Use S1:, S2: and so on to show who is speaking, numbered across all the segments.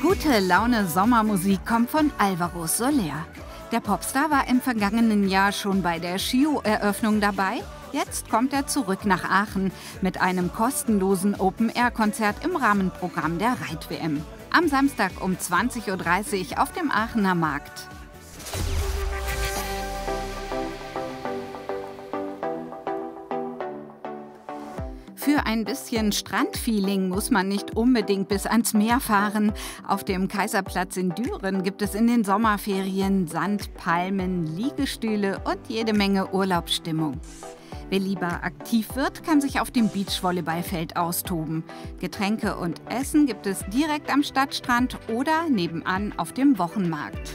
S1: Gute Laune Sommermusik kommt von Alvaro Soler. Der Popstar war im vergangenen Jahr schon bei der Chio-Eröffnung dabei. Jetzt kommt er zurück nach Aachen mit einem kostenlosen Open-Air-Konzert im Rahmenprogramm der Reit-WM. Am Samstag um 20:30 Uhr auf dem Aachener Markt. Für ein bisschen Strandfeeling muss man nicht unbedingt bis ans Meer fahren. Auf dem Kaiserplatz in Düren gibt es in den Sommerferien Sand, Palmen, Liegestühle und jede Menge Urlaubsstimmung. Wer lieber aktiv wird, kann sich auf dem Beachvolleyballfeld austoben. Getränke und Essen gibt es direkt am Stadtstrand oder nebenan auf dem Wochenmarkt.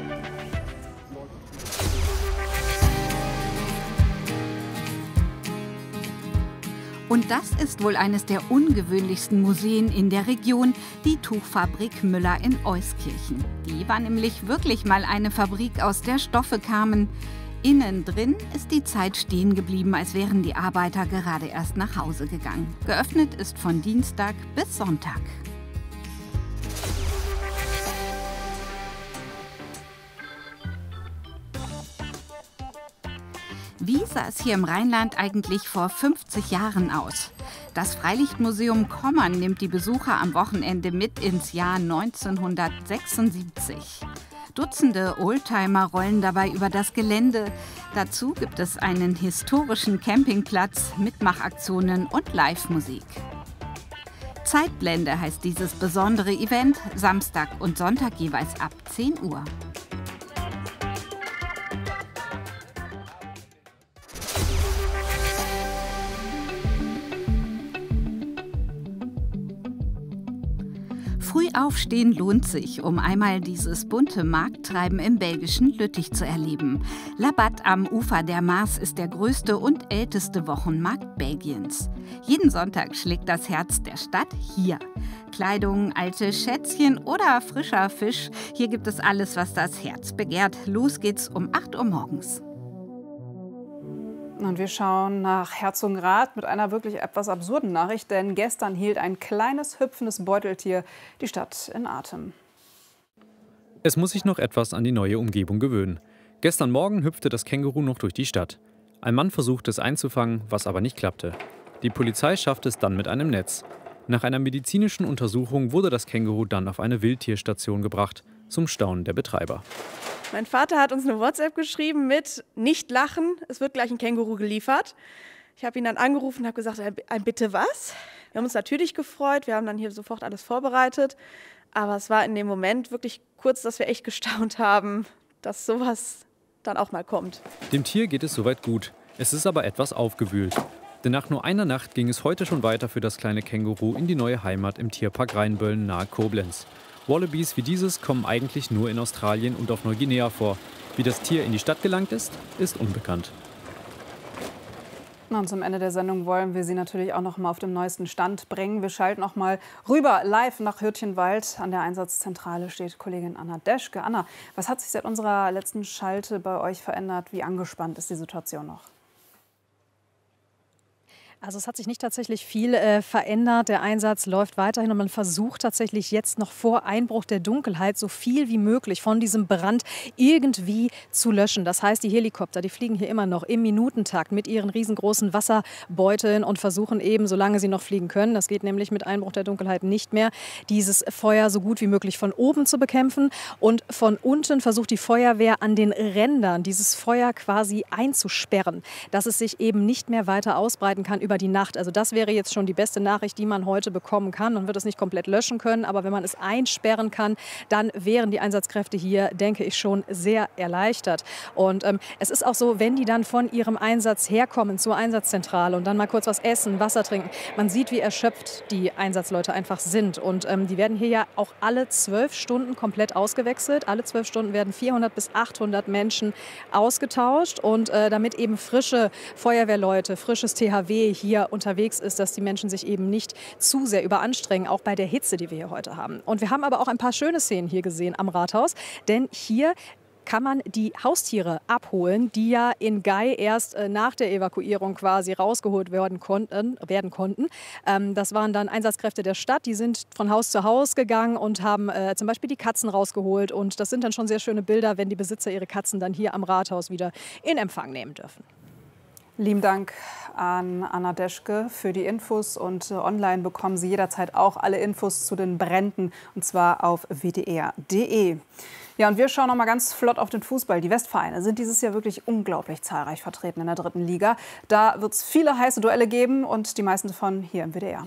S1: Und das ist wohl eines der ungewöhnlichsten Museen in der Region, die Tuchfabrik Müller in Euskirchen. Die war nämlich wirklich mal eine Fabrik, aus der Stoffe kamen. Innen drin ist die Zeit stehen geblieben, als wären die Arbeiter gerade erst nach Hause gegangen. Geöffnet ist von Dienstag bis Sonntag. Wie sah es hier im Rheinland eigentlich vor 50 Jahren aus? Das Freilichtmuseum Kommern nimmt die Besucher am Wochenende mit ins Jahr 1976. Dutzende Oldtimer rollen dabei über das Gelände. Dazu gibt es einen historischen Campingplatz, Mitmachaktionen und Live-Musik. Zeitblende heißt dieses besondere Event, Samstag und Sonntag jeweils ab 10 Uhr. Früh aufstehen lohnt sich, um einmal dieses bunte Markttreiben im belgischen Lüttich zu erleben. Labat am Ufer der Maas ist der größte und älteste Wochenmarkt Belgiens. Jeden Sonntag schlägt das Herz der Stadt hier. Kleidung, alte Schätzchen oder frischer Fisch. Hier gibt es alles, was das Herz begehrt. Los geht's um 8 Uhr morgens.
S2: Und wir schauen nach Herzogenrath mit einer wirklich etwas absurden Nachricht, denn gestern hielt ein kleines, hüpfendes Beuteltier die Stadt in Atem.
S3: Es muss sich noch etwas an die neue Umgebung gewöhnen. Gestern Morgen hüpfte das Känguru noch durch die Stadt. Ein Mann versuchte es einzufangen, was aber nicht klappte. Die Polizei schaffte es dann mit einem Netz. Nach einer medizinischen Untersuchung wurde das Känguru dann auf eine Wildtierstation gebracht, zum Staunen der Betreiber.
S4: Mein Vater hat uns eine WhatsApp geschrieben mit "Nicht lachen, es wird gleich ein Känguru geliefert". Ich habe ihn dann angerufen und habe gesagt, ein bitte was? Wir haben uns natürlich gefreut, wir haben dann hier sofort alles vorbereitet. Aber es war in dem Moment wirklich kurz, dass wir echt gestaunt haben, dass sowas dann auch mal kommt.
S3: Dem Tier geht es soweit gut. Es ist aber etwas aufgewühlt. Denn nach nur einer Nacht ging es heute schon weiter für das kleine Känguru in die neue Heimat im Tierpark Rheinböllen nahe Koblenz. Wallabies wie dieses kommen eigentlich nur in Australien und auf Neuguinea vor. Wie das Tier in die Stadt gelangt ist, ist unbekannt.
S2: Und zum Ende der Sendung wollen wir Sie natürlich auch noch mal auf dem neuesten Stand bringen. Wir schalten noch mal rüber live nach Hürtchenwald. An der Einsatzzentrale steht Kollegin Anna Deschke. Anna, was hat sich seit unserer letzten Schalte bei euch verändert? Wie angespannt ist die Situation noch?
S5: Also es hat sich nicht tatsächlich viel verändert. Der Einsatz läuft weiterhin und man versucht tatsächlich jetzt noch vor Einbruch der Dunkelheit so viel wie möglich von diesem Brand irgendwie zu löschen. Das heißt, die Helikopter, die fliegen hier immer noch im Minutentakt mit ihren riesengroßen Wasserbeuteln und versuchen eben, solange sie noch fliegen können, das geht nämlich mit Einbruch der Dunkelheit nicht mehr, dieses Feuer so gut wie möglich von oben zu bekämpfen. Und von unten versucht die Feuerwehr an den Rändern dieses Feuer quasi einzusperren, dass es sich eben nicht mehr weiter ausbreiten kann über die Nacht. Also das wäre jetzt schon die beste Nachricht, die man heute bekommen kann. Man wird es nicht komplett löschen können, aber wenn man es einsperren kann, dann wären die Einsatzkräfte hier, denke ich, schon sehr erleichtert. Und es ist auch so, wenn die dann von ihrem Einsatz herkommen zur Einsatzzentrale und dann mal kurz was essen, Wasser trinken, man sieht, wie erschöpft die Einsatzleute einfach sind. Und die werden hier ja auch alle 12 Stunden komplett ausgewechselt. Alle 12 Stunden werden 400 bis 800 Menschen ausgetauscht. Und damit eben frische Feuerwehrleute, frisches THW hier unterwegs ist, dass die Menschen sich eben nicht zu sehr überanstrengen, auch bei der Hitze, die wir hier heute haben. Und wir haben aber auch ein paar schöne Szenen hier gesehen am Rathaus, denn hier kann man die Haustiere abholen, die ja in Gay erst nach der Evakuierung quasi rausgeholt werden konnten. Das waren dann Einsatzkräfte der Stadt, die sind von Haus zu Haus gegangen und haben zum Beispiel die Katzen rausgeholt. Und das sind dann schon sehr schöne Bilder, wenn die Besitzer ihre Katzen dann hier am Rathaus wieder in Empfang nehmen dürfen.
S2: Lieben Dank an Anna Deschke für die Infos. Und online bekommen Sie jederzeit auch alle Infos zu den Bränden, und zwar auf wdr.de. Ja, und wir schauen noch mal ganz flott auf den Fußball. Die Westvereine sind dieses Jahr wirklich unglaublich zahlreich vertreten in der 3. Liga. Da wird es viele heiße Duelle geben und die meisten davon hier im WDR.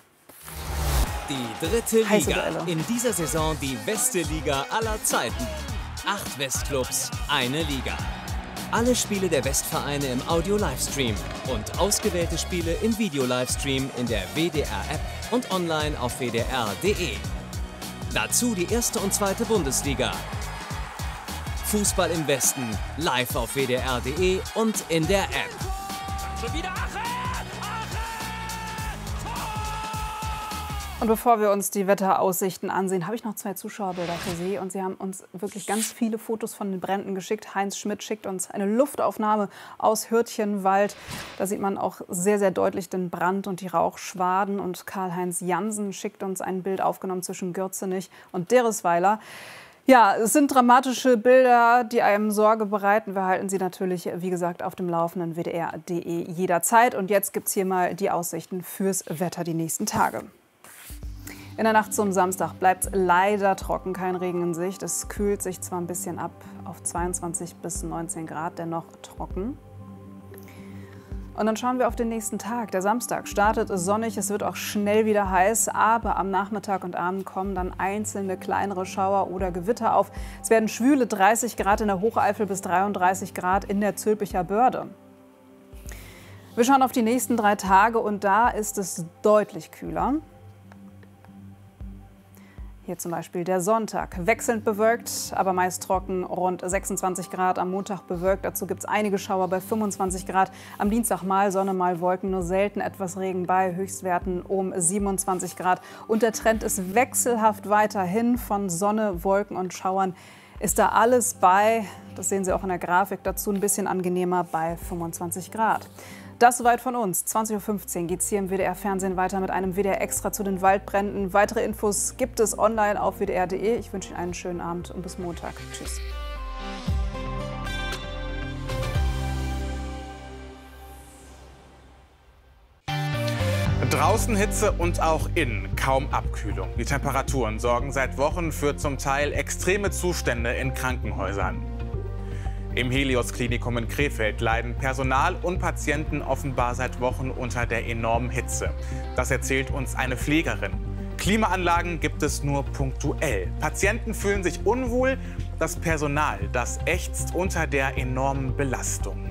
S6: Die 3. Liga. In dieser Saison die beste Liga aller Zeiten. 8 Westclubs, eine Liga. Alle Spiele der Westvereine im Audio-Livestream und ausgewählte Spiele im Video-Livestream in der WDR-App und online auf wdr.de. Dazu die 1. und 2. Bundesliga. Fußball im Westen, live auf wdr.de und in der App. Schon wieder
S2: Und bevor wir uns die Wetteraussichten ansehen, habe ich noch 2 Zuschauerbilder für Sie. Und Sie haben uns wirklich ganz viele Fotos von den Bränden geschickt. Heinz Schmidt schickt uns eine Luftaufnahme aus Hürtchenwald. Da sieht man auch sehr, sehr deutlich den Brand und die Rauchschwaden. Und Karl-Heinz Jansen schickt uns ein Bild aufgenommen zwischen Gürzenich und Deresweiler. Ja, es sind dramatische Bilder, die einem Sorge bereiten. Wir halten Sie natürlich, wie gesagt, auf dem Laufenden wdr.de jederzeit. Und jetzt gibt es hier mal die Aussichten fürs Wetter die nächsten Tage. In der Nacht zum Samstag bleibt es leider trocken, kein Regen in Sicht. Es kühlt sich zwar ein bisschen ab auf 22 bis 19 Grad, dennoch trocken. Und dann schauen wir auf den nächsten Tag. Der Samstag startet sonnig, es wird auch schnell wieder heiß, aber am Nachmittag und Abend kommen dann einzelne kleinere Schauer oder Gewitter auf. Es werden schwüle 30 Grad in der Hocheifel bis 33 Grad in der Zülpicher Börde. Wir schauen auf die nächsten 3 Tage und da ist es deutlich kühler. Hier zum Beispiel der Sonntag. Wechselnd bewölkt, aber meist trocken, rund 26 Grad. Am Montag bewölkt, dazu gibt es einige Schauer bei 25 Grad. Am Dienstag mal Sonne, mal Wolken, nur selten etwas Regen bei Höchstwerten um 27 Grad. Und der Trend ist wechselhaft weiterhin. Von Sonne, Wolken und Schauern ist da alles bei. Das sehen Sie auch in der Grafik dazu, ein bisschen angenehmer bei 25 Grad. Das soweit von uns. 20:15 Uhr geht es hier im WDR-Fernsehen weiter mit einem WDR-Extra zu den Waldbränden. Weitere Infos gibt es online auf wdr.de. Ich wünsche Ihnen einen schönen Abend und bis Montag. Tschüss.
S7: Draußen Hitze und auch innen kaum Abkühlung. Die Temperaturen sorgen seit Wochen für zum Teil extreme Zustände in Krankenhäusern. Im Helios-Klinikum in Krefeld leiden Personal und Patienten offenbar seit Wochen unter der enormen Hitze. Das erzählt uns eine Pflegerin. Klimaanlagen gibt es nur punktuell. Patienten fühlen sich unwohl. Das Personal, das ächzt unter der enormen Belastung.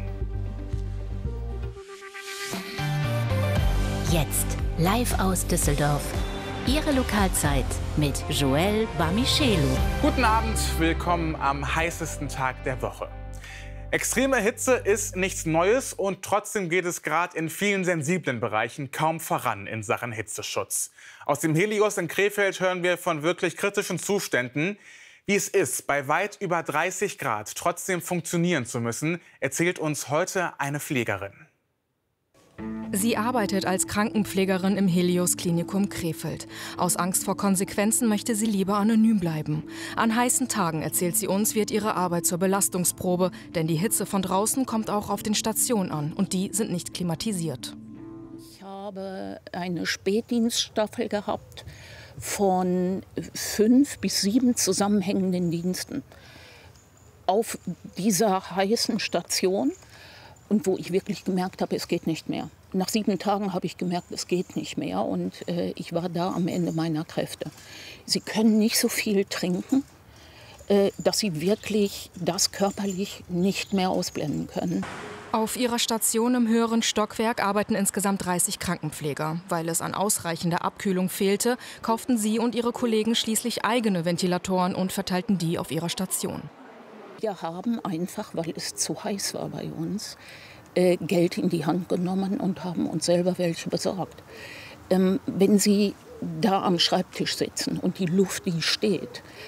S8: Jetzt live aus Düsseldorf. Ihre Lokalzeit mit Joel Bamichelu.
S7: Guten Abend, willkommen am heißesten Tag der Woche. Extreme Hitze ist nichts Neues und trotzdem geht es gerade in vielen sensiblen Bereichen kaum voran in Sachen Hitzeschutz. Aus dem Helios in Krefeld hören wir von wirklich kritischen Zuständen. Wie es ist, bei weit über 30 Grad trotzdem funktionieren zu müssen, erzählt uns heute eine Pflegerin.
S9: Sie arbeitet als Krankenpflegerin im Helios-Klinikum Krefeld. Aus Angst vor Konsequenzen möchte sie lieber anonym bleiben. An heißen Tagen, erzählt sie uns, wird ihre Arbeit zur Belastungsprobe. Denn die Hitze von draußen kommt auch auf den Stationen an. Und die sind nicht klimatisiert.
S10: Ich habe eine Spätdienststaffel gehabt von 5 bis 7 zusammenhängenden Diensten. Auf dieser heißen Station. Und wo ich wirklich gemerkt habe, es geht nicht mehr. Nach 7 Tagen habe ich gemerkt, es geht nicht mehr. Und ich war da am Ende meiner Kräfte. Sie können nicht so viel trinken, dass sie wirklich das körperlich nicht mehr ausblenden können.
S9: Auf ihrer Station im höheren Stockwerk arbeiten insgesamt 30 Krankenpfleger. Weil es an ausreichender Abkühlung fehlte, kauften sie und ihre Kollegen schließlich eigene Ventilatoren und verteilten die auf ihrer Station.
S10: Wir haben einfach, weil es zu heiß war bei uns, Geld in die Hand genommen und haben uns selber welche besorgt. Wenn Sie da am Schreibtisch sitzen und die Luft, die steht,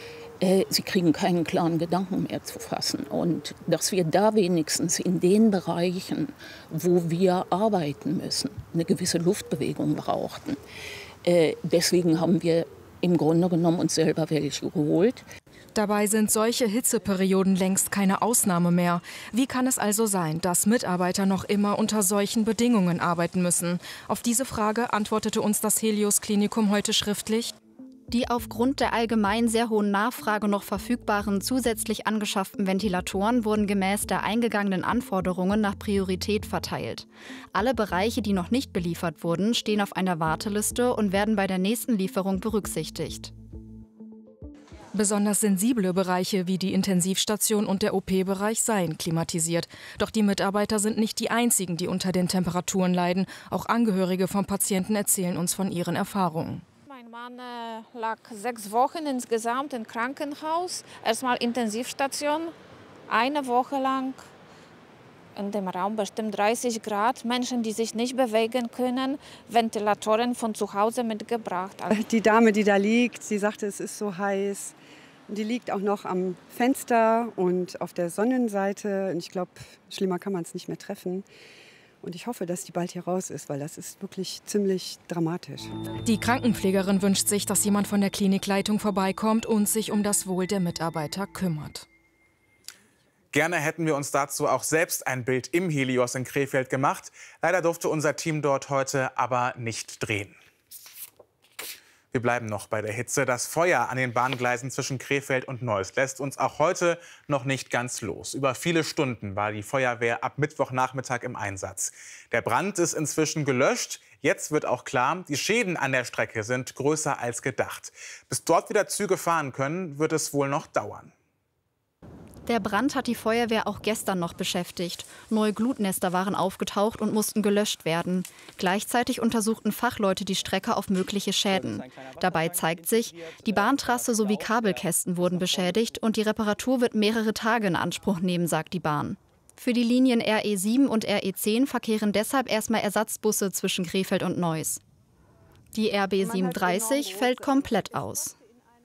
S10: Sie kriegen keinen klaren Gedanken mehr zu fassen. Und dass wir da wenigstens in den Bereichen, wo wir arbeiten müssen, eine gewisse Luftbewegung brauchten. Deswegen haben wir im Grunde genommen uns selber welche geholt.
S9: Dabei sind solche Hitzeperioden längst keine Ausnahme mehr. Wie kann es also sein, dass Mitarbeiter noch immer unter solchen Bedingungen arbeiten müssen? Auf diese Frage antwortete uns das Helios Klinikum heute schriftlich.
S11: Die aufgrund der allgemein sehr hohen Nachfrage noch verfügbaren zusätzlich angeschafften Ventilatoren wurden gemäß der eingegangenen Anforderungen nach Priorität verteilt. Alle Bereiche, die noch nicht beliefert wurden, stehen auf einer Warteliste und werden bei der nächsten Lieferung berücksichtigt.
S9: Besonders sensible Bereiche wie die Intensivstation und der OP-Bereich seien klimatisiert. Doch die Mitarbeiter sind nicht die einzigen, die unter den Temperaturen leiden. Auch Angehörige von Patienten erzählen uns von ihren Erfahrungen.
S12: Mein Mann lag 6 Wochen insgesamt im Krankenhaus. Erstmal Intensivstation, eine Woche lang. In dem Raum bestimmt 30 Grad. Menschen, die sich nicht bewegen können, Ventilatoren von zu Hause mitgebracht.
S13: Die Dame, die da liegt, sie sagte, es ist so heiß. Die liegt auch noch am Fenster und auf der Sonnenseite. Und ich glaube, schlimmer kann man es nicht mehr treffen. Und ich hoffe, dass die bald hier raus ist, weil das ist wirklich ziemlich dramatisch.
S9: Die Krankenpflegerin wünscht sich, dass jemand von der Klinikleitung vorbeikommt und sich um das Wohl der Mitarbeiter kümmert.
S7: Gerne hätten wir uns dazu auch selbst ein Bild im Helios in Krefeld gemacht. Leider durfte unser Team dort heute aber nicht drehen. Wir bleiben noch bei der Hitze. Das Feuer an den Bahngleisen zwischen Krefeld und Neuss lässt uns auch heute noch nicht ganz los. Über viele Stunden war die Feuerwehr ab Mittwochnachmittag im Einsatz. Der Brand ist inzwischen gelöscht. Jetzt wird auch klar, die Schäden an der Strecke sind größer als gedacht. Bis dort wieder Züge fahren können, wird es wohl noch dauern.
S11: Der Brand hat die Feuerwehr auch gestern noch beschäftigt. Neue Glutnester waren aufgetaucht und mussten gelöscht werden. Gleichzeitig untersuchten Fachleute die Strecke auf mögliche Schäden. Dabei zeigt sich, die Bahntrasse sowie Kabelkästen wurden beschädigt und die Reparatur wird mehrere Tage in Anspruch nehmen, sagt die Bahn. Für die Linien RE7 und RE10 verkehren deshalb erstmal Ersatzbusse zwischen Krefeld und Neuss. Die RB 37 fällt komplett aus.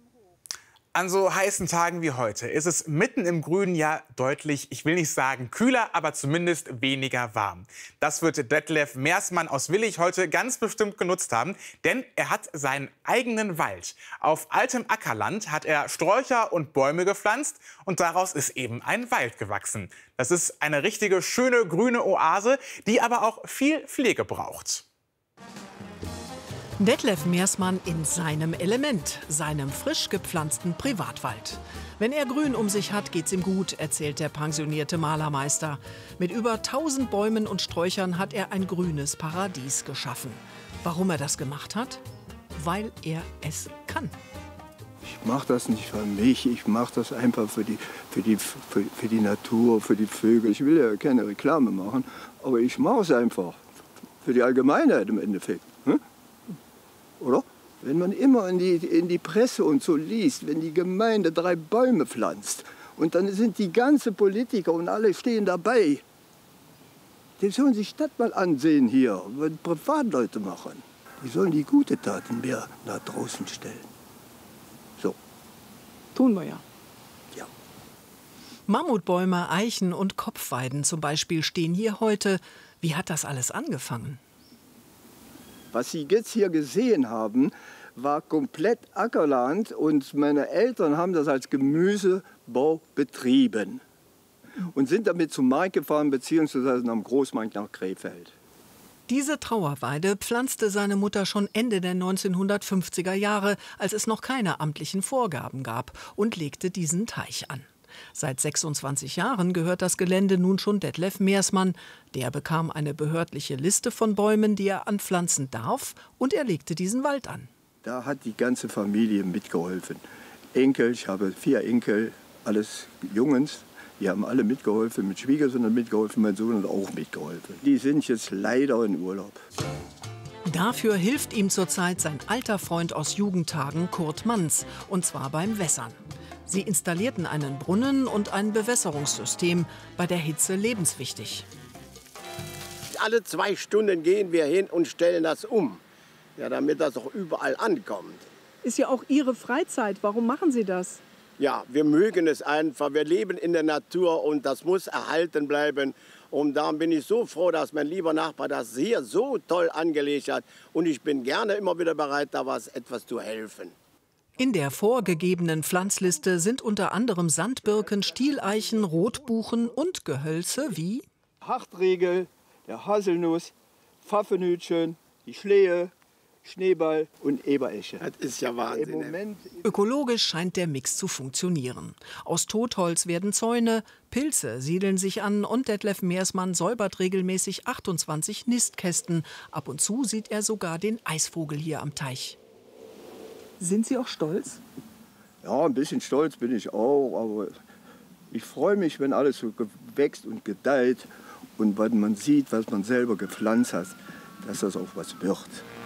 S7: An so heißen Tagen wie heute ist es mitten im Grünen ja deutlich, ich will nicht sagen kühler, aber zumindest weniger warm. Das wird Detlef Meersmann aus Willich heute ganz bestimmt genutzt haben, denn er hat seinen eigenen Wald. Auf altem Ackerland hat er Sträucher und Bäume gepflanzt und daraus ist eben ein Wald gewachsen. Das ist eine richtige schöne grüne Oase, die aber auch viel Pflege braucht.
S14: Detlef Meersmann in seinem Element, seinem frisch gepflanzten Privatwald. Wenn er Grün um sich hat, geht's ihm gut, erzählt der pensionierte Malermeister. Mit über 1000 Bäumen und Sträuchern hat er ein grünes Paradies geschaffen. Warum er das gemacht hat? Weil er es kann.
S15: Ich mache das nicht für mich, ich mache das einfach für die Natur, für die Vögel. Ich will ja keine Reklame machen, aber ich mache es einfach für die Allgemeinheit im Endeffekt. Oder? Wenn man immer in die Presse und so liest, wenn die Gemeinde 3 Bäume pflanzt und dann sind die ganzen Politiker und alle stehen dabei. Die sollen sich das mal ansehen hier, was Privatleute machen. Die sollen die gute Taten mehr nach draußen stellen. So.
S14: Tun wir ja. Ja. Mammutbäume, Eichen und Kopfweiden zum Beispiel stehen hier heute. Wie hat das alles angefangen?
S15: Was Sie jetzt hier gesehen haben, war komplett Ackerland und meine Eltern haben das als Gemüsebau betrieben und sind damit zum Markt gefahren bzw. am Großmarkt nach Krefeld.
S14: Diese Trauerweide pflanzte seine Mutter schon Ende der 1950er Jahre, als es noch keine amtlichen Vorgaben gab, und legte diesen Teich an. Seit 26 Jahren gehört das Gelände nun schon Detlef Meersmann. Der bekam eine behördliche Liste von Bäumen, die er anpflanzen darf, und er legte diesen Wald an.
S15: Da hat die ganze Familie mitgeholfen. Enkel, ich habe 4 Enkel, alles Jungs. Die haben alle mitgeholfen, mit Schwiegersohn hat mitgeholfen, mein Sohn hat auch mitgeholfen. Die sind jetzt leider in Urlaub.
S14: Dafür hilft ihm zurzeit sein alter Freund aus Jugendtagen, Kurt Manns, und zwar beim Wässern. Sie installierten einen Brunnen und ein Bewässerungssystem, bei der Hitze lebenswichtig.
S16: Alle 2 Stunden gehen wir hin und stellen das um, ja, damit das auch überall ankommt.
S17: Ist ja auch Ihre Freizeit. Warum machen Sie das?
S16: Ja, wir mögen es einfach. Wir leben in der Natur und das muss erhalten bleiben. Und darum bin ich so froh, dass mein lieber Nachbar das hier so toll angelegt hat. Und ich bin gerne immer wieder bereit, da etwas zu helfen.
S14: In der vorgegebenen Pflanzliste sind unter anderem Sandbirken, Stieleichen, Rotbuchen und Gehölze wie
S15: Hartriegel, der Haselnuss, Pfaffenhütchen, die Schlehe, Schneeball und Eberesche.
S16: Das ist ja Wahnsinn.
S14: Ökologisch scheint der Mix zu funktionieren. Aus Totholz werden Zäune, Pilze siedeln sich an und Detlef Meersmann säubert regelmäßig 28 Nistkästen. Ab und zu sieht er sogar den Eisvogel hier am Teich.
S17: Sind Sie auch stolz?
S15: Ja, ein bisschen stolz bin ich auch, aber ich freue mich, wenn alles so wächst und gedeiht und wenn man sieht, was man selber gepflanzt hat, dass das auch was wird.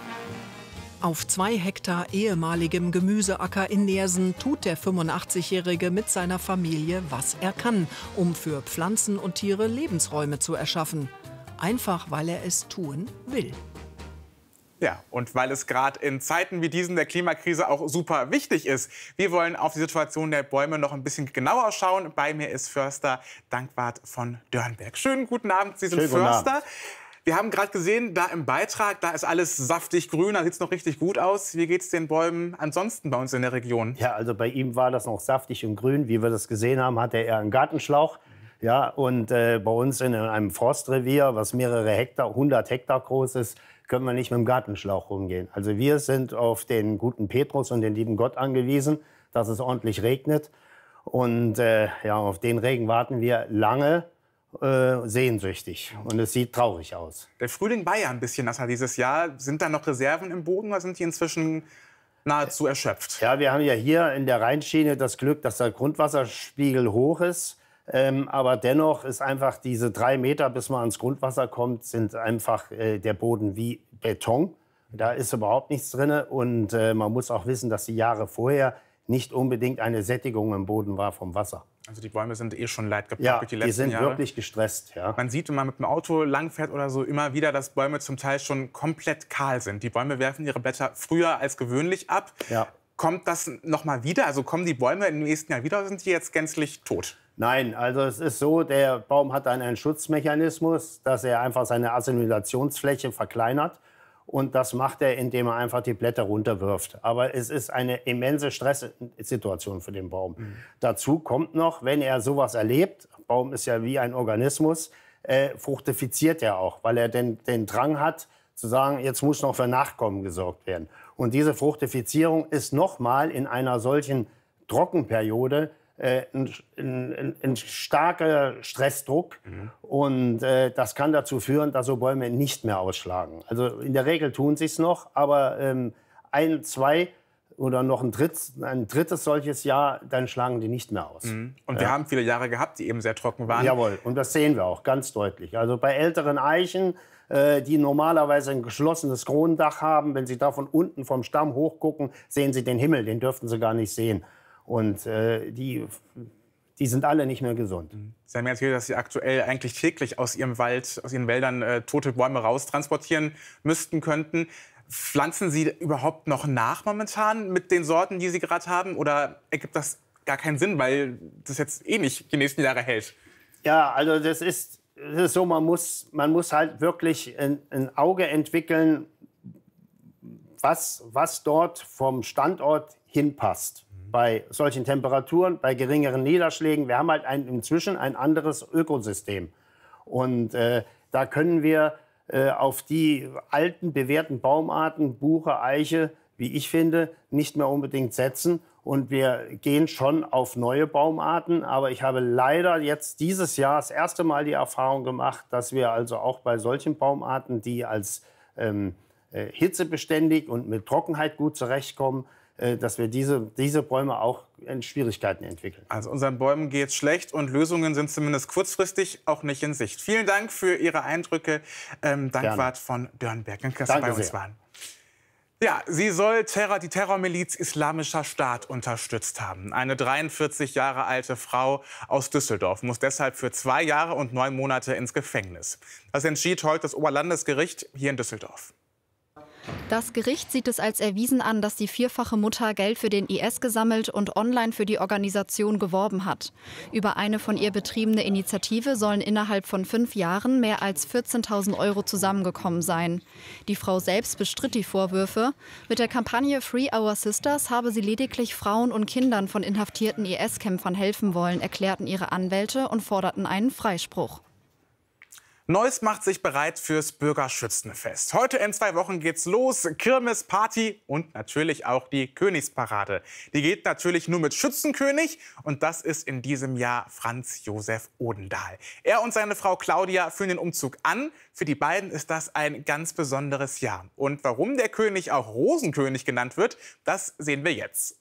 S14: Auf 2 Hektar ehemaligem Gemüseacker in Neersen tut der 85-Jährige mit seiner Familie, was er kann, um für Pflanzen und Tiere Lebensräume zu erschaffen. Einfach, weil er es tun will.
S7: Ja, und weil es gerade in Zeiten wie diesen der Klimakrise auch super wichtig ist. Wir wollen auf die Situation der Bäume noch ein bisschen genauer schauen. Bei mir ist Förster Dankwart von Dörnberg. Schönen guten Abend, Sie sind Förster. Wir haben gerade gesehen, da im Beitrag, da ist alles saftig grün, da sieht es noch richtig gut aus. Wie geht es den Bäumen ansonsten bei uns in der Region?
S18: Ja, also bei ihm war das noch saftig und grün. Wie wir das gesehen haben, hatte er einen Gartenschlauch. Ja, und bei uns in einem Forstrevier, was mehrere Hektar, 100 Hektar groß ist, können wir nicht mit dem Gartenschlauch rumgehen. Also wir sind auf den guten Petrus und den lieben Gott angewiesen, dass es ordentlich regnet. Und ja, auf den Regen warten wir lange. Sehnsüchtig. Und es sieht traurig aus.
S7: Der Frühling war ja ein bisschen nasser dieses Jahr. Sind da noch Reserven im Boden oder sind die inzwischen nahezu erschöpft?
S18: Ja, wir haben ja hier in der Rheinschiene das Glück, dass der Grundwasserspiegel hoch ist. Aber dennoch ist einfach diese 3 Meter, bis man ans Grundwasser kommt, sind einfach der Boden wie Beton. Da ist überhaupt nichts drin. Und man muss auch wissen, dass die Jahre vorher nicht unbedingt eine Sättigung im Boden war vom Wasser.
S7: Also die Bäume sind eh schon leidgeplagt
S18: ja,
S7: durch die letzten
S18: Jahre. Die sind
S7: Jahre.
S18: Wirklich gestresst. Ja.
S7: Man sieht, wenn man mit dem Auto langfährt oder so, immer wieder, dass Bäume zum Teil schon komplett kahl sind. Die Bäume werfen ihre Blätter früher als gewöhnlich ab.
S18: Ja.
S7: Kommt das noch mal wieder? Also kommen die Bäume im nächsten Jahr wieder oder sind die jetzt gänzlich tot?
S18: Nein, also es ist so, der Baum hat einen Schutzmechanismus, dass er einfach seine Assimilationsfläche verkleinert. Und das macht er, indem er einfach die Blätter runterwirft. Aber es ist eine immense Stresssituation für den Baum. Dazu kommt noch, wenn er sowas erlebt, Baum ist ja wie ein Organismus, fructifiziert er auch, weil er den Drang hat, zu sagen, jetzt muss noch für Nachkommen gesorgt werden. Und diese Fructifizierung ist nochmal in einer solchen Trockenperiode ein starker Stressdruck. Und das kann dazu führen, dass so Bäume nicht mehr ausschlagen. Also in der Regel tun sie es noch, aber 1, 2 oder noch ein drittes solches Jahr, dann schlagen die nicht mehr aus.
S7: Und wir haben viele Jahre gehabt, die eben sehr trocken waren.
S18: Jawohl, und das sehen wir auch ganz deutlich. Also bei älteren Eichen, die normalerweise ein geschlossenes Kronendach haben, wenn Sie da von unten vom Stamm hochgucken, sehen Sie den Himmel, den dürften Sie gar nicht sehen. Und die sind alle nicht mehr gesund.
S7: Sie haben erzählt, dass Sie aktuell eigentlich täglich aus Ihrem Wald, aus Ihren Wäldern tote Bäume raustransportieren könnten. Pflanzen Sie überhaupt noch nach momentan mit den Sorten, die Sie gerade haben? Oder ergibt das gar keinen Sinn, weil das jetzt eh nicht die nächsten Jahre hält?
S18: Ja, also das ist so, man muss halt wirklich ein Auge entwickeln, was dort vom Standort hinpasst. Bei solchen Temperaturen, bei geringeren Niederschlägen. Wir haben halt inzwischen ein anderes Ökosystem. Und da können wir auf die alten, bewährten Baumarten, Buche, Eiche, wie ich finde, nicht mehr unbedingt setzen. Und wir gehen schon auf neue Baumarten. Aber ich habe leider jetzt dieses Jahr das erste Mal die Erfahrung gemacht, dass wir also auch bei solchen Baumarten, die als hitzebeständig und mit Trockenheit gut zurechtkommen, dass wir diese Bäume auch in Schwierigkeiten entwickeln.
S7: Also unseren Bäumen geht es schlecht und Lösungen sind zumindest kurzfristig auch nicht in Sicht. Vielen Dank für Ihre Eindrücke, Dankwart von Dörnberg. Danke, dass Sie bei uns waren. Ja, sie soll die Terrormiliz Islamischer Staat unterstützt haben. Eine 43 Jahre alte Frau aus Düsseldorf muss deshalb für 2 Jahre und 9 Monate ins Gefängnis. Das entschied heute das Oberlandesgericht hier in Düsseldorf.
S11: Das Gericht sieht es als erwiesen an, dass die vierfache Mutter Geld für den IS gesammelt und online für die Organisation geworben hat. Über eine von ihr betriebene Initiative sollen innerhalb von 5 Jahren mehr als 14.000 € zusammengekommen sein. Die Frau selbst bestritt die Vorwürfe. Mit der Kampagne Free Our Sisters habe sie lediglich Frauen und Kindern von inhaftierten IS-Kämpfern helfen wollen, erklärten ihre Anwälte und forderten einen Freispruch.
S7: Neuss macht sich bereit fürs Bürgerschützenfest. Heute in 2 Wochen geht's los. Kirmes, Party und natürlich auch die Königsparade. Die geht natürlich nur mit Schützenkönig und das ist in diesem Jahr Franz Josef Odendahl. Er und seine Frau Claudia führen den Umzug an. Für die beiden ist das ein ganz besonderes Jahr. Und warum der König auch Rosenkönig genannt wird, das sehen wir jetzt.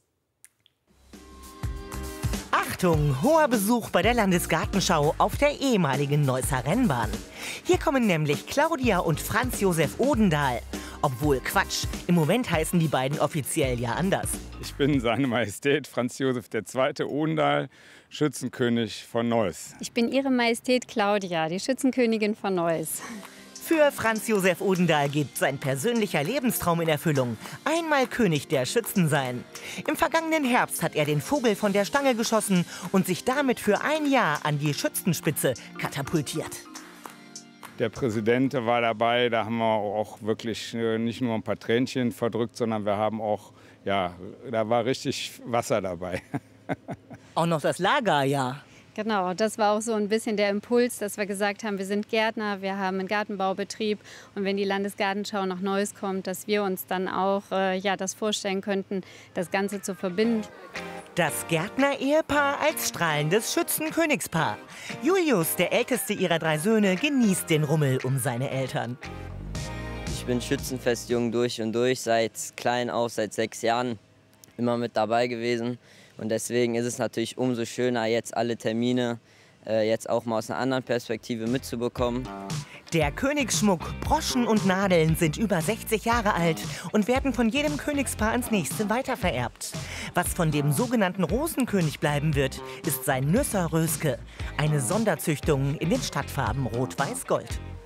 S19: Achtung, hoher Besuch bei der Landesgartenschau auf der ehemaligen Neusser Rennbahn. Hier kommen nämlich Claudia und Franz Josef Odendahl. Obwohl Quatsch, im Moment heißen die beiden offiziell ja anders.
S20: Ich bin Seine Majestät Franz Josef II. Odendahl, Schützenkönig von Neuss.
S21: Ich bin Ihre Majestät Claudia, die Schützenkönigin von Neuss.
S19: Für Franz Josef Odendahl geht sein persönlicher Lebenstraum in Erfüllung. Einmal König der Schützen sein. Im vergangenen Herbst hat er den Vogel von der Stange geschossen und sich damit für ein Jahr an die Schützenspitze katapultiert.
S20: Der Präsident war dabei, da haben wir auch wirklich nicht nur ein paar Tränchen verdrückt, sondern wir haben auch, ja, da war richtig Wasser dabei.
S19: Auch noch das Lager, ja.
S21: Genau, das war auch so ein bisschen der Impuls, dass wir gesagt haben, wir sind Gärtner, wir haben einen Gartenbaubetrieb und wenn die Landesgartenschau nach Neuss kommt, dass wir uns dann auch das vorstellen könnten, das Ganze zu verbinden.
S19: Das Gärtner-Ehepaar als strahlendes Schützenkönigspaar. Julius, der älteste ihrer 3 Söhne, genießt den Rummel um seine Eltern.
S22: Ich bin Schützenfestjung durch und durch, seit klein auf, seit 6 Jahren immer mit dabei gewesen. Und deswegen ist es natürlich umso schöner, jetzt alle Termine jetzt auch mal aus einer anderen Perspektive mitzubekommen.
S19: Der Königsschmuck, Broschen und Nadeln sind über 60 Jahre alt und werden von jedem Königspaar ans nächste weitervererbt. Was von dem sogenannten Rosenkönig bleiben wird, ist sein Nüsser Röske, eine Sonderzüchtung in den Stadtfarben Rot-Weiß-Gold.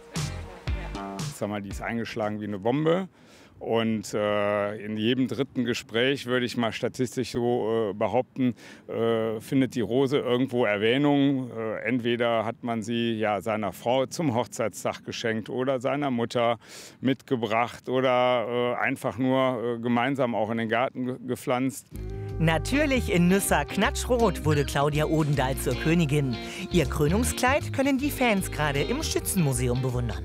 S20: Sag mal, die ist eingeschlagen wie eine Bombe. Und in jedem 3. Gespräch, würde ich mal statistisch so behaupten, findet die Rose irgendwo Erwähnung. Entweder hat man sie ja seiner Frau zum Hochzeitstag geschenkt oder seiner Mutter mitgebracht oder einfach nur gemeinsam auch in den Garten gepflanzt.
S19: Natürlich in Nüsser knatschrot wurde Claudia Odendahl zur Königin. Ihr Krönungskleid können die Fans gerade im Schützenmuseum bewundern.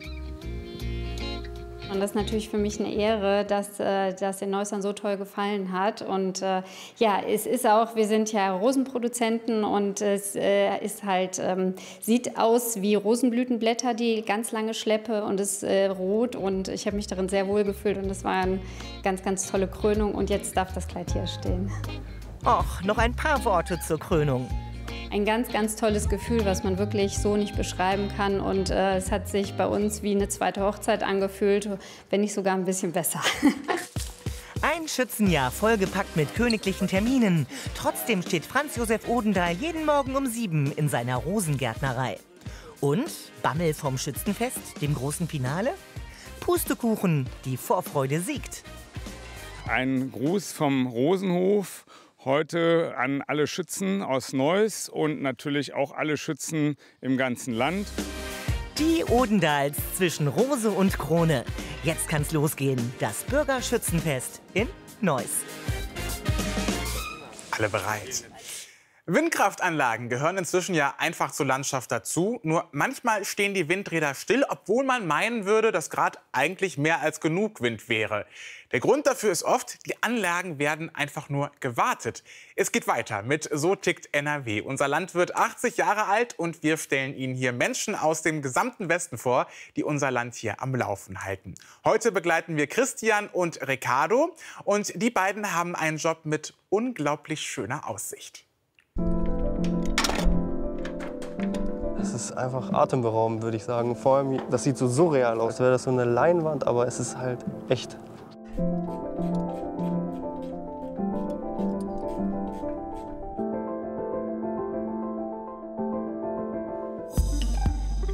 S21: Und das ist natürlich für mich eine Ehre, dass den Neussern so toll gefallen hat. Und es ist auch, wir sind ja Rosenproduzenten und es ist halt, sieht aus wie Rosenblütenblätter, die ganz lange schleppe und ist rot. Und ich habe mich darin sehr wohl gefühlt und das war eine ganz, ganz tolle Krönung. Und jetzt darf das Kleid hier stehen.
S19: Och, noch ein paar Worte zur Krönung.
S21: Ein ganz, ganz tolles Gefühl, was man wirklich so nicht beschreiben kann. Und es hat sich bei uns wie eine zweite Hochzeit angefühlt, wenn nicht sogar ein bisschen besser.
S19: Ein Schützenjahr vollgepackt mit königlichen Terminen. Trotzdem steht Franz Josef Odendahl jeden Morgen um 7 in seiner Rosengärtnerei. Und Bammel vom Schützenfest, dem großen Finale? Pustekuchen, die Vorfreude siegt.
S20: Ein Gruß vom Rosenhof. Heute an alle Schützen aus Neuss und natürlich auch alle Schützen im ganzen Land.
S19: Die Odendahls zwischen Rose und Krone. Jetzt kann's losgehen. Das Bürgerschützenfest in Neuss.
S7: Alle bereit. Windkraftanlagen gehören inzwischen ja einfach zur Landschaft dazu. Nur manchmal stehen die Windräder still, obwohl man meinen würde, dass gerade eigentlich mehr als genug Wind wäre. Der Grund dafür ist oft, die Anlagen werden einfach nur gewartet. Es geht weiter mit So tickt NRW. Unser Land wird 80 Jahre alt und wir stellen Ihnen hier Menschen aus dem gesamten Westen vor, die unser Land hier am Laufen halten. Heute begleiten wir Christian und Ricardo und die beiden haben einen Job mit unglaublich schöner Aussicht.
S23: Es ist einfach atemberaubend, würde ich sagen. Vor allem, das sieht so surreal aus, als wäre das so eine Leinwand, aber es ist halt echt.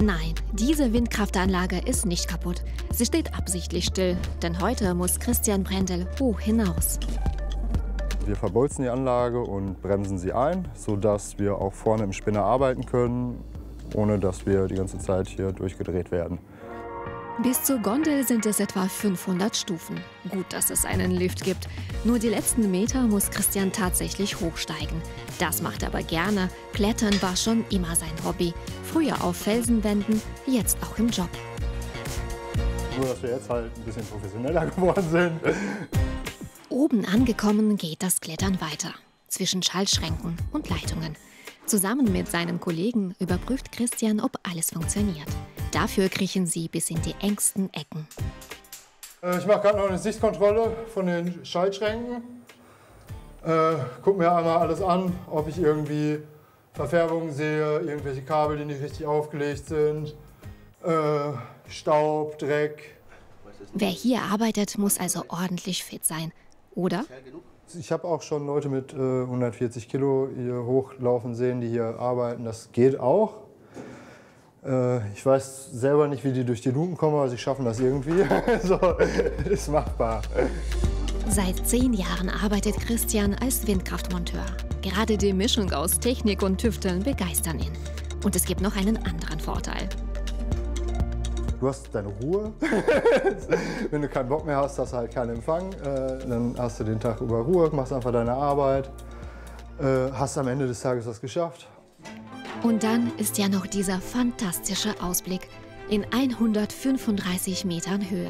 S1: Nein, diese Windkraftanlage ist nicht kaputt. Sie steht absichtlich still, denn heute muss Christian Brendel hoch hinaus.
S3: Wir verbolzen die Anlage und bremsen sie ein, sodass wir auch vorne im Spinner arbeiten können, ohne dass wir die ganze Zeit hier durchgedreht werden.
S1: Bis zur Gondel sind es etwa 500 Stufen. Gut, dass es einen Lift gibt. Nur die letzten Meter muss Christian tatsächlich hochsteigen. Das macht er aber gerne. Klettern war schon immer sein Hobby. Früher auf Felsenwänden, jetzt auch im Job.
S3: Nur, dass wir jetzt halt ein bisschen professioneller geworden sind.
S1: Oben angekommen geht das Klettern weiter. Zwischen Schaltschränken und Leitungen. Zusammen mit seinem Kollegen überprüft Christian, ob alles funktioniert. Dafür kriechen sie bis in die engsten Ecken.
S3: Ich mache gerade noch eine Sichtkontrolle von den Schaltschränken. Guck mir einmal alles an, ob ich irgendwie Verfärbungen sehe, irgendwelche Kabel, die nicht richtig aufgelegt sind, Staub, Dreck.
S1: Wer hier arbeitet, muss also ordentlich fit sein, oder?
S3: Ich habe auch schon Leute mit 140 Kilo hier hochlaufen sehen, die hier arbeiten. Das geht auch. Ich weiß selber nicht, wie die durch die Luken kommen, aber sie schaffen das irgendwie. So, ist machbar.
S1: Seit 10 Jahren arbeitet Christian als Windkraftmonteur. Gerade die Mischung aus Technik und Tüfteln begeistern ihn. Und es gibt noch einen anderen Vorteil.
S3: Du hast deine Ruhe. Wenn du keinen Bock mehr hast, hast du halt keinen Empfang. Dann hast du den Tag über Ruhe, machst einfach deine Arbeit. Hast am Ende des Tages was geschafft.
S1: Und dann ist ja noch dieser fantastische Ausblick in 135 Metern Höhe.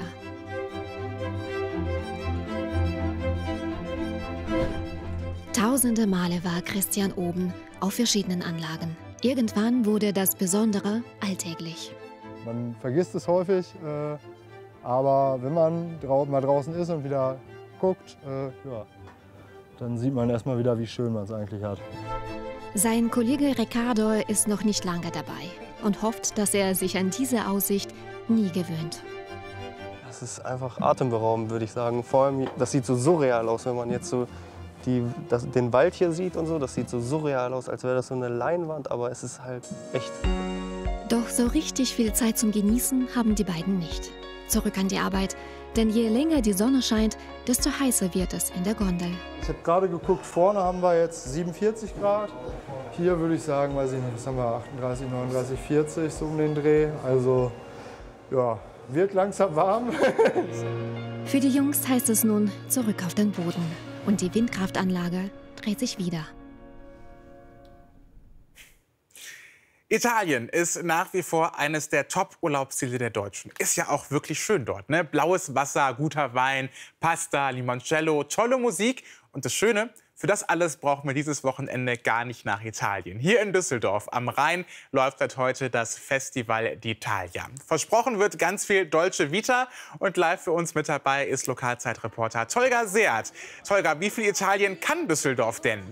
S1: Tausende Male war Christian oben auf verschiedenen Anlagen. Irgendwann wurde das Besondere alltäglich.
S3: Man vergisst es häufig, aber wenn man mal draußen ist und wieder guckt, ja, dann sieht man erstmal wieder, wie schön man es eigentlich hat.
S1: Sein Kollege Ricardo ist noch nicht lange dabei und hofft, dass er sich an diese Aussicht nie gewöhnt.
S23: Das ist einfach atemberaubend, würde ich sagen. Vor allem, das sieht so surreal aus, wenn man jetzt so den Wald hier sieht und so. Das sieht so surreal aus, als wäre das so eine Leinwand, aber es ist halt echt.
S1: Doch so richtig viel Zeit zum Genießen haben die beiden nicht. Zurück an die Arbeit, denn je länger die Sonne scheint, desto heißer wird es in der Gondel.
S3: Ich habe gerade geguckt, vorne haben wir jetzt 47 Grad. Hier würde ich sagen, weiß ich nicht, was haben wir, 38, 39, 40, so um den Dreh. Also, ja, wird langsam warm.
S1: Für die Jungs heißt es nun zurück auf den Boden. Und die Windkraftanlage dreht sich wieder.
S7: Italien ist nach wie vor eines der Top-Urlaubsziele der Deutschen. Ist ja auch wirklich schön dort, ne? Blaues Wasser, guter Wein, Pasta, Limoncello, tolle Musik. Und das Schöne, für das alles brauchen wir dieses Wochenende gar nicht nach Italien. Hier in Düsseldorf am Rhein läuft seit heute das Festival d'Italia. Versprochen wird ganz viel Dolce Vita und live für uns mit dabei ist Lokalzeitreporter Tolga Seat. Tolga, wie viel Italien kann Düsseldorf denn?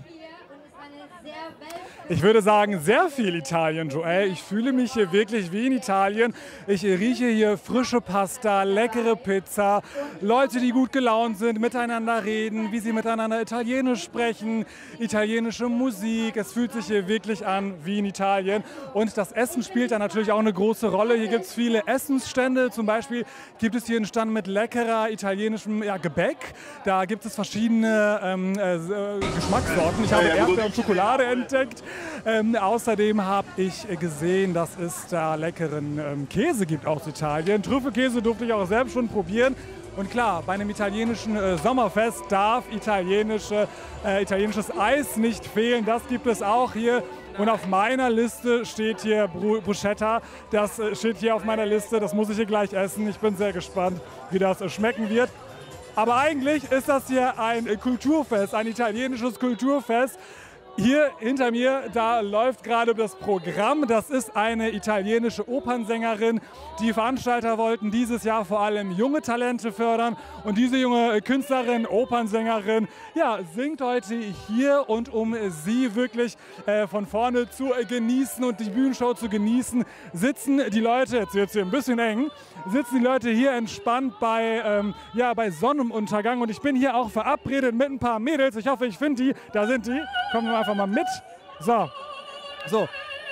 S4: Ich würde sagen, sehr viel Italien, Joel. Ich fühle mich hier wirklich wie in Italien. Ich rieche hier frische Pasta, leckere Pizza, Leute, die gut gelaunt sind, miteinander reden, wie sie miteinander Italienisch sprechen, italienische Musik. Es fühlt sich hier wirklich an wie in Italien. Und das Essen spielt da natürlich auch eine große Rolle. Hier gibt es viele Essensstände. Zum Beispiel gibt es hier einen Stand mit leckerer italienischem Gebäck. Da gibt es verschiedene Geschmackssorten. Ich habe Erdbeer und Schokolade entdeckt. Außerdem habe ich gesehen, dass es da leckeren Käse gibt aus Italien. Trüffelkäse durfte ich auch selbst schon probieren. Und klar, bei einem italienischen Sommerfest darf italienisches Eis nicht fehlen. Das gibt es auch hier. Und auf meiner Liste steht hier Bruschetta. Das steht hier auf meiner Liste. Das muss ich hier gleich essen. Ich bin sehr gespannt, wie das schmecken wird. Aber eigentlich ist das hier ein Kulturfest, ein italienisches Kulturfest. Hier hinter mir, da läuft gerade das Programm. Das ist eine italienische Opernsängerin. Die Veranstalter wollten dieses Jahr vor allem junge Talente fördern. Und diese junge Künstlerin, Opernsängerin, ja, singt heute hier. Und um sie wirklich von vorne zu genießen und die Bühnenshow zu genießen, sitzen die Leute, jetzt wird es hier ein bisschen eng, sitzen die Leute hier entspannt bei Sonnenuntergang. Und ich bin hier auch verabredet mit ein paar Mädels. Ich hoffe, ich finde die. Da sind die. Kommen wir einfach mal mit. So.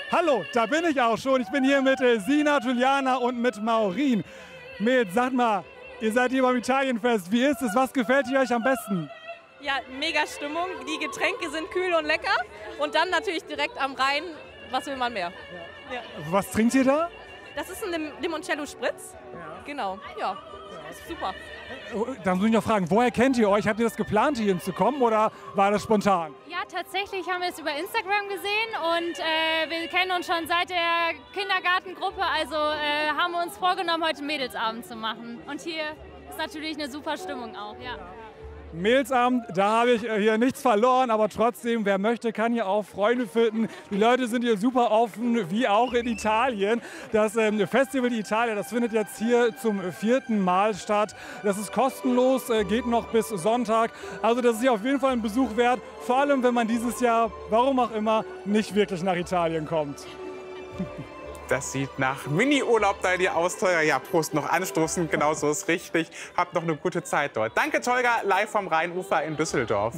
S4: Hallo, da bin ich auch schon. Ich bin hier mit Sina, Juliana und mit Maureen. Mädels, sagt mal, ihr seid hier beim Italienfest. Wie ist es? Was gefällt euch am besten?
S2: Ja, mega Stimmung. Die Getränke sind kühl und lecker. Und dann natürlich direkt am Rhein. Was will man mehr? Ja.
S4: Was trinkt ihr da?
S2: Das ist ein Limoncello-Spritz. Ja. Genau, ja. Ist super.
S4: Dann muss ich noch fragen, woher kennt ihr euch? Habt ihr das geplant, hier hinzukommen oder war das spontan?
S5: Ja, tatsächlich haben wir es über Instagram gesehen und wir kennen uns schon seit der Kindergartengruppe. Also haben wir uns vorgenommen, heute Mädelsabend zu machen. Und hier ist natürlich eine super Stimmung auch, ja.
S4: Mädelsabend, da habe ich hier nichts verloren, aber trotzdem, wer möchte, kann hier auch Freunde finden. Die Leute sind hier super offen, wie auch in Italien. Das Festival d'Italia, das findet jetzt hier zum 4. Mal statt. Das ist kostenlos, geht noch bis Sonntag. Also das ist hier auf jeden Fall ein Besuch wert, vor allem wenn man dieses Jahr, warum auch immer, nicht wirklich nach Italien kommt.
S7: Das sieht nach Mini-Urlaub da dir aus, Tolga. Ja, Prost, noch anstoßen, genau so ist richtig. Habt noch eine gute Zeit dort. Danke, Tolga, live vom Rheinufer in Düsseldorf.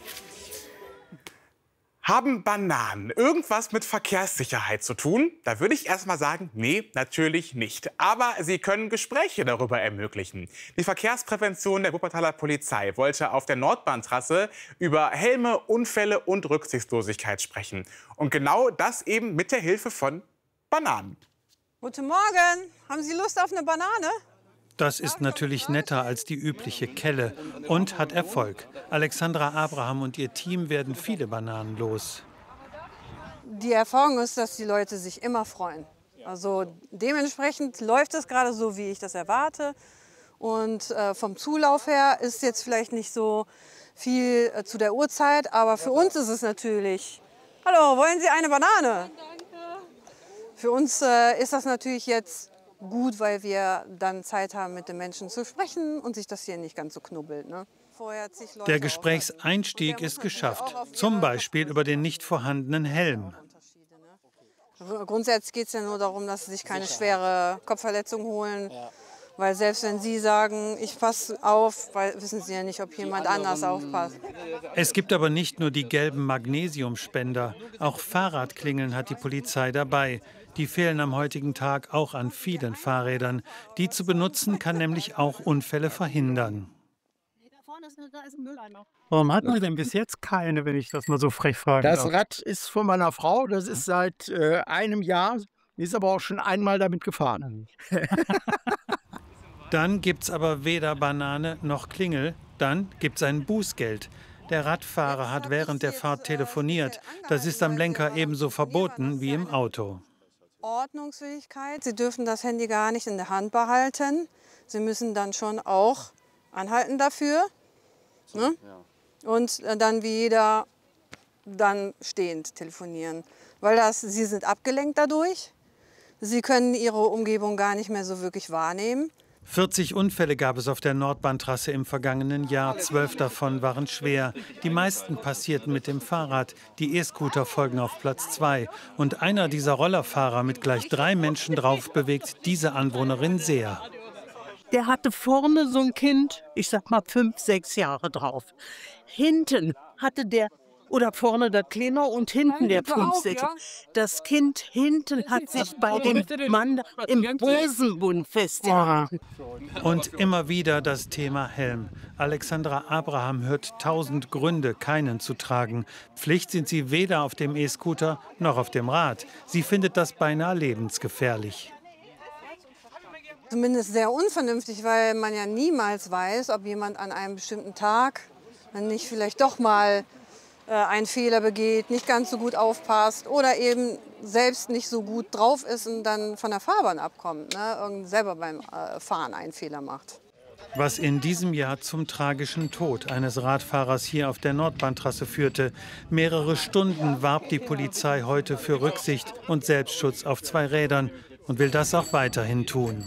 S7: Haben Bananen irgendwas mit Verkehrssicherheit zu tun? Da würde ich erst mal sagen, nee, natürlich nicht. Aber sie können Gespräche darüber ermöglichen. Die Verkehrsprävention der Wuppertaler Polizei wollte auf der Nordbahntrasse über Helme, Unfälle und Rücksichtslosigkeit sprechen. Und genau das eben mit der Hilfe von Bananen.
S6: Guten Morgen. Haben Sie Lust auf eine Banane?
S24: Das ist natürlich netter als die übliche Kelle und hat Erfolg. Alexandra Abraham und ihr Team werden viele Bananen los.
S6: Die Erfahrung ist, dass die Leute sich immer freuen. Also dementsprechend läuft es gerade so, wie ich das erwarte. Und vom Zulauf her ist jetzt vielleicht nicht so viel zu der Uhrzeit, aber für uns ist es natürlich... Hallo, wollen Sie eine Banane? Für uns ist das natürlich jetzt gut, weil wir dann Zeit haben, mit den Menschen zu sprechen und sich das hier nicht ganz so knubbelt. Ne?
S24: Der Gesprächseinstieg ist geschafft, zum Beispiel über den nicht vorhandenen Helm.
S6: Grundsätzlich geht es ja nur darum, dass Sie sich keine schwere Kopfverletzung holen. Weil selbst wenn Sie sagen, ich passe auf, weil wissen Sie ja nicht, ob jemand anders aufpasst.
S24: Es gibt aber nicht nur die gelben Magnesiumspender. Auch Fahrradklingeln hat die Polizei dabei. Die fehlen am heutigen Tag auch an vielen Fahrrädern. Die zu benutzen kann nämlich auch Unfälle verhindern.
S25: Warum hat man denn bis jetzt keine, wenn ich das mal so frech frage?
S26: Das Rad ist von meiner Frau, das ist seit einem Jahr, ist aber auch schon einmal damit gefahren.
S24: Dann gibt's aber weder Banane noch Klingel, dann gibt's ein Bußgeld. Der Radfahrer hat während der Fahrt telefoniert. Das ist am Lenker ebenso verboten wie im Auto.
S6: Ordnungsfähigkeit. Sie dürfen das Handy gar nicht in der Hand behalten. Sie müssen dann schon auch anhalten dafür. Ne? Und dann wie jeder dann stehend telefonieren. Weil Sie sind abgelenkt dadurch. Sie können Ihre Umgebung gar nicht mehr so wirklich wahrnehmen.
S24: 40 Unfälle gab es auf der Nordbahntrasse im vergangenen Jahr. 12 davon waren schwer. Die meisten passierten mit dem Fahrrad. Die E-Scooter folgen auf Platz 2. Und einer dieser Rollerfahrer mit gleich 3 Menschen drauf bewegt diese Anwohnerin sehr.
S27: Der hatte vorne so ein Kind, ich sag mal 5, 6 Jahre drauf. Hinten hatte der, oder vorne der Kleiner und hinten der 5, 6. Das Kind hinten hat sich bei dem Mann im Hosenbund festgehalten.
S24: Und immer wieder das Thema Helm. Alexandra Abraham hört 1000 Gründe, keinen zu tragen. Pflicht sind sie weder auf dem E-Scooter noch auf dem Rad. Sie findet das beinahe lebensgefährlich.
S6: Zumindest sehr unvernünftig, weil man ja niemals weiß, ob jemand an einem bestimmten Tag nicht vielleicht doch mal einen Fehler begeht, nicht ganz so gut aufpasst oder eben selbst nicht so gut drauf ist und dann von der Fahrbahn abkommt, ne? Selber beim Fahren einen Fehler macht.
S24: Was in diesem Jahr zum tragischen Tod eines Radfahrers hier auf der Nordbahntrasse führte. Mehrere Stunden warb die Polizei heute für Rücksicht und Selbstschutz auf 2 Rädern und will das auch weiterhin tun.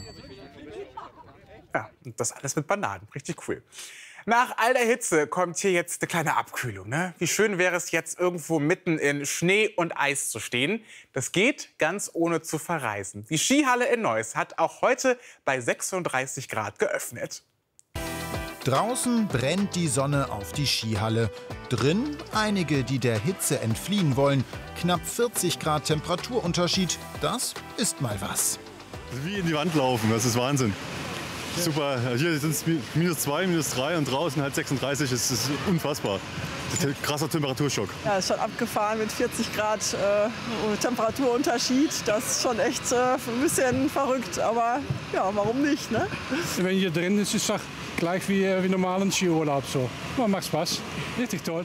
S7: Ja, und das alles mit Bananen. Richtig cool. Nach all der Hitze kommt hier jetzt eine kleine Abkühlung. Ne? Wie schön wäre es jetzt, irgendwo mitten in Schnee und Eis zu stehen. Das geht ganz ohne zu verreisen. Die Skihalle in Neuss hat auch heute bei 36 Grad geöffnet.
S8: Draußen brennt die Sonne auf die Skihalle. Drin einige, die der Hitze entfliehen wollen. Knapp 40 Grad Temperaturunterschied, das ist mal was.
S9: Wie in die Wand laufen, das ist Wahnsinn. Super, hier sind es -2, -3 und draußen halt 36, das ist unfassbar. Das ist ein krasser Temperaturschock.
S10: Ja, ist schon abgefahren mit 40 Grad Temperaturunterschied. Das ist schon echt ein bisschen verrückt, aber ja, warum nicht, ne?
S12: Wenn hier drin ist, ist es gleich wie normalen Skiurlaub so. Man macht Spaß, richtig toll.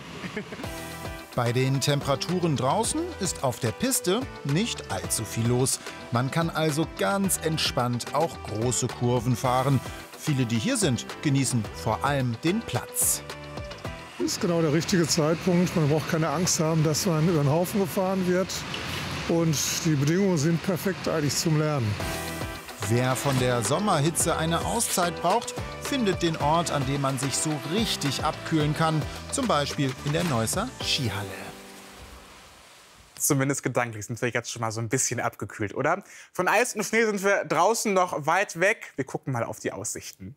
S8: Bei den Temperaturen draußen ist auf der Piste nicht allzu viel los. Man kann also ganz entspannt auch große Kurven fahren. Viele, die hier sind, genießen vor allem den Platz.
S13: Das ist genau der richtige Zeitpunkt. Man braucht keine Angst haben, dass man über den Haufen gefahren wird. Und die Bedingungen sind perfekt eigentlich zum Lernen.
S8: Wer von der Sommerhitze eine Auszeit braucht, findet den Ort, an dem man sich so richtig abkühlen kann. Zum Beispiel in der Neusser Skihalle.
S7: Zumindest gedanklich sind wir jetzt schon mal so ein bisschen abgekühlt, oder? Von Eis und Schnee sind wir draußen noch weit weg. Wir gucken mal auf die Aussichten.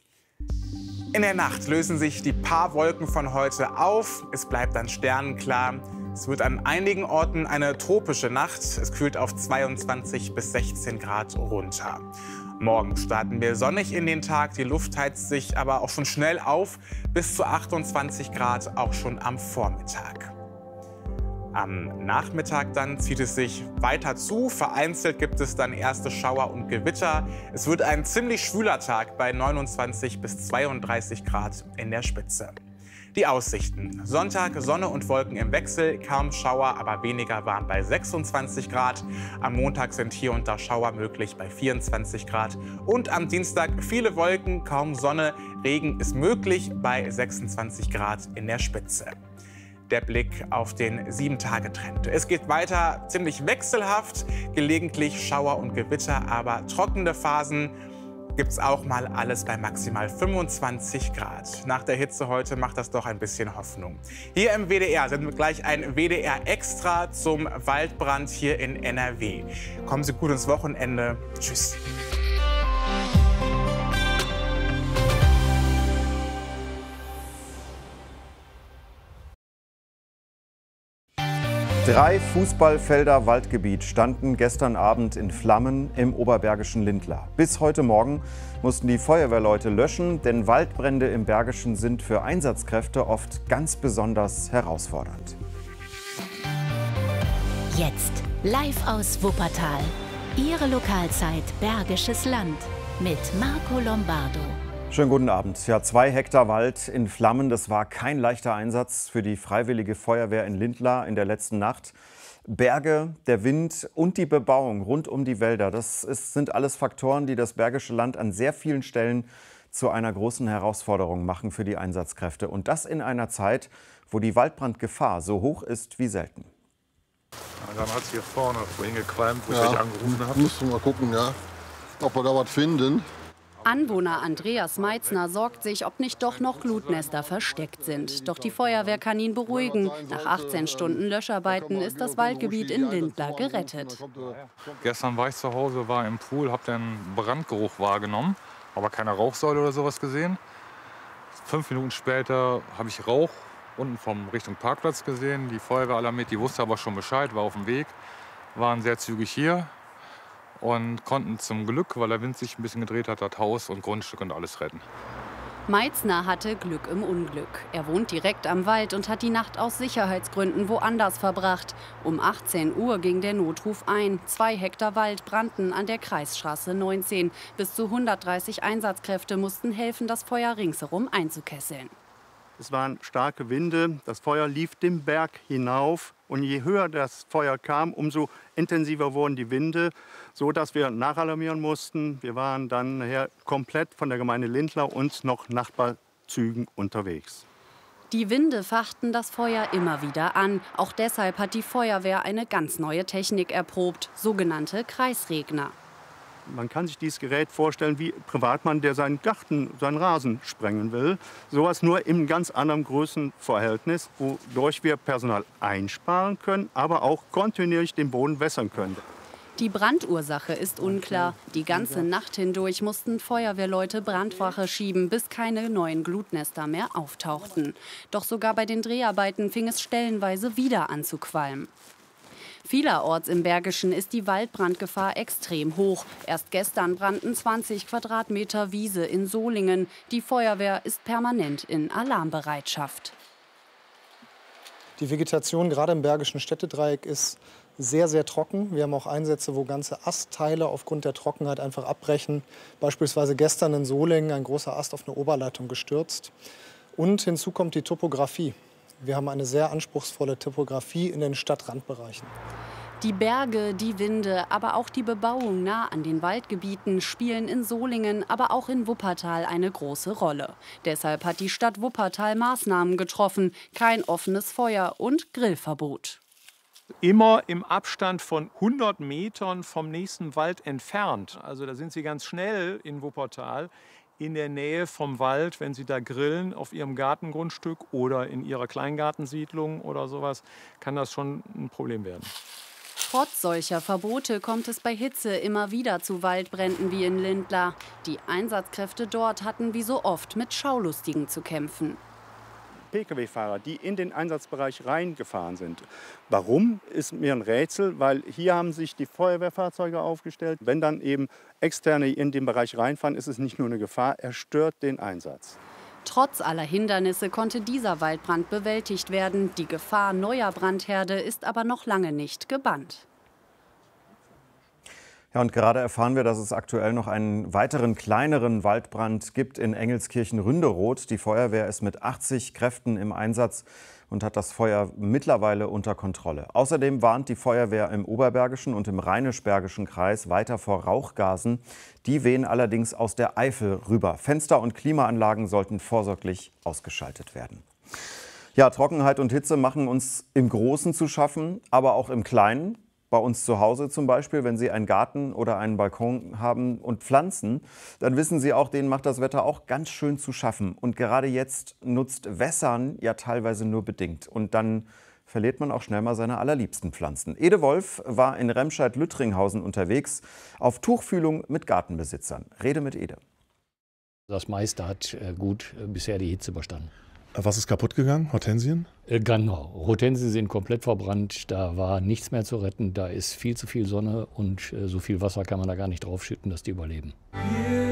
S7: In der Nacht lösen sich die paar Wolken von heute auf. Es bleibt dann sternenklar. Es wird an einigen Orten eine tropische Nacht. Es kühlt auf 22 bis 16 Grad runter. Morgen starten wir sonnig in den Tag. Die Luft heizt sich aber auch schon schnell auf. Bis zu 28 Grad auch schon am Vormittag. Am Nachmittag dann zieht es sich weiter zu. Vereinzelt gibt es dann erste Schauer und Gewitter. Es wird ein ziemlich schwüler Tag bei 29 bis 32 Grad in der Spitze. Die Aussichten. Sonntag Sonne und Wolken im Wechsel, kaum Schauer, aber weniger warm bei 26 Grad. Am Montag sind hier und da Schauer möglich bei 24 Grad. Und am Dienstag viele Wolken, kaum Sonne, Regen ist möglich bei 26 Grad in der Spitze. Der Blick auf den 7-Tage-Trend. Es geht weiter ziemlich wechselhaft, gelegentlich Schauer und Gewitter, aber trockene Phasen gibt es auch mal alles bei maximal 25 Grad. Nach der Hitze heute macht das doch ein bisschen Hoffnung. Hier im WDR sind wir gleich ein WDR Extra zum Waldbrand hier in NRW. Kommen Sie gut ins Wochenende. Tschüss.
S16: Drei Fußballfelder Waldgebiet standen gestern Abend in Flammen im oberbergischen Lindlar. Bis heute Morgen mussten die Feuerwehrleute löschen, denn Waldbrände im Bergischen sind für Einsatzkräfte oft ganz besonders herausfordernd.
S17: Jetzt live aus Wuppertal. Ihre Lokalzeit Bergisches Land mit Marco Lombardo.
S16: Schönen guten Abend. Ja, 2 Hektar Wald in Flammen, das war kein leichter Einsatz für die Freiwillige Feuerwehr in Lindlar in der letzten Nacht. Berge, der Wind und die Bebauung rund um die Wälder, sind alles Faktoren, die das Bergische Land an sehr vielen Stellen zu einer großen Herausforderung machen für die Einsatzkräfte. Und das in einer Zeit, wo die Waldbrandgefahr so hoch ist wie selten.
S28: Ja, dann hat es hier vorne vorhin gequalmt, wo ich euch angerufen habe.
S29: Musst du mal gucken, ja, ob wir da was finden.
S30: Anwohner Andreas Meitzner sorgt sich, ob nicht doch noch Glutnester versteckt sind. Doch die Feuerwehr kann ihn beruhigen. Nach 18 Stunden Löscharbeiten ist das Waldgebiet in Lindlar gerettet.
S28: Gestern war ich zu Hause, war im Pool, habe den Brandgeruch wahrgenommen, aber keine Rauchsäule oder sowas gesehen. 5 Minuten später habe ich Rauch unten vom Richtung Parkplatz gesehen. Die Feuerwehr alarmiert, die wusste aber schon Bescheid, war auf dem Weg, waren sehr zügig hier. Und konnten zum Glück, weil der Wind sich ein bisschen gedreht hat, das Haus und Grundstück und alles retten.
S30: Meitzner hatte Glück im Unglück. Er wohnt direkt am Wald und hat die Nacht aus Sicherheitsgründen woanders verbracht. Um 18 Uhr ging der Notruf ein. 2 Hektar Wald brannten an der Kreisstraße 19. Bis zu 130 Einsatzkräfte mussten helfen, das Feuer ringsherum einzukesseln.
S26: Es waren starke Winde, das Feuer lief den Berg hinauf. Und je höher das Feuer kam, umso intensiver wurden die Winde, so dass wir nachalarmieren mussten. Wir waren dann nachher komplett von der Gemeinde Lindlar und noch Nachbarzügen unterwegs.
S30: Die Winde fachten das Feuer immer wieder an. Auch deshalb hat die Feuerwehr eine ganz neue Technik erprobt, sogenannte Kreisregner.
S26: Man kann sich dieses Gerät vorstellen wie ein Privatmann, der seinen Garten, seinen Rasen sprengen will. Sowas nur im ganz anderen Größenverhältnis, wodurch wir Personal einsparen können, aber auch kontinuierlich den Boden wässern können.
S30: Die Brandursache ist unklar. Die ganze Nacht hindurch mussten Feuerwehrleute Brandwache schieben, bis keine neuen Glutnester mehr auftauchten. Doch sogar bei den Dreharbeiten fing es stellenweise wieder an zu qualmen. Vielerorts im Bergischen ist die Waldbrandgefahr extrem hoch. Erst gestern brannten 20 Quadratmeter Wiese in Solingen. Die Feuerwehr ist permanent in Alarmbereitschaft.
S3: Die Vegetation gerade im Bergischen Städtedreieck ist sehr, sehr trocken. Wir haben auch Einsätze, wo ganze Astteile aufgrund der Trockenheit einfach abbrechen. Beispielsweise gestern in Solingen ein großer Ast auf eine Oberleitung gestürzt. Und hinzu kommt die Topografie. Wir haben eine sehr anspruchsvolle Topografie in den Stadtrandbereichen.
S30: Die Berge, die Winde, aber auch die Bebauung nah an den Waldgebieten spielen in Solingen, aber auch in Wuppertal eine große Rolle. Deshalb hat die Stadt Wuppertal Maßnahmen getroffen. Kein offenes Feuer und Grillverbot.
S11: Immer im Abstand von 100 Metern vom nächsten Wald entfernt. Also da sind Sie ganz schnell in Wuppertal. In der Nähe vom Wald, wenn Sie da grillen auf Ihrem Gartengrundstück oder in Ihrer Kleingartensiedlung oder sowas, kann das schon ein Problem werden.
S30: Trotz solcher Verbote kommt es bei Hitze immer wieder zu Waldbränden wie in Lindlar. Die Einsatzkräfte dort hatten wie so oft mit Schaulustigen zu kämpfen.
S26: Pkw-Fahrer, die in den Einsatzbereich reingefahren sind. Warum, ist mir ein Rätsel, weil hier haben sich die Feuerwehrfahrzeuge aufgestellt. Wenn dann eben Externe in den Bereich reinfahren, ist es nicht nur eine Gefahr, er stört den Einsatz.
S30: Trotz aller Hindernisse konnte dieser Waldbrand bewältigt werden. Die Gefahr neuer Brandherde ist aber noch lange nicht gebannt.
S16: Ja, und gerade erfahren wir, dass es aktuell noch einen weiteren kleineren Waldbrand gibt in Engelskirchen-Ründeroth. Die Feuerwehr ist mit 80 Kräften im Einsatz und hat das Feuer mittlerweile unter Kontrolle. Außerdem warnt die Feuerwehr im Oberbergischen und im Rheinisch-Bergischen Kreis weiter vor Rauchgasen. Die wehen allerdings aus der Eifel rüber. Fenster und Klimaanlagen sollten vorsorglich ausgeschaltet werden. Ja, Trockenheit und Hitze machen uns im Großen zu schaffen, aber auch im Kleinen. Bei uns zu Hause zum Beispiel, wenn Sie einen Garten oder einen Balkon haben und Pflanzen, dann wissen Sie auch, denen macht das Wetter auch ganz schön zu schaffen. Und gerade jetzt nutzt Wässern ja teilweise nur bedingt. Und dann verliert man auch schnell mal seine allerliebsten Pflanzen. Ede Wolf war in Remscheid-Lüttringhausen unterwegs auf Tuchfühlung mit Gartenbesitzern. Rede mit Ede.
S14: Das meiste hat gut bisher die Hitze überstanden.
S15: Was ist kaputt gegangen? Hortensien?
S14: Genau. Hortensien sind komplett verbrannt. Da war nichts mehr zu retten. Da ist viel zu viel Sonne und so viel Wasser kann man da gar nicht draufschütten, dass die überleben.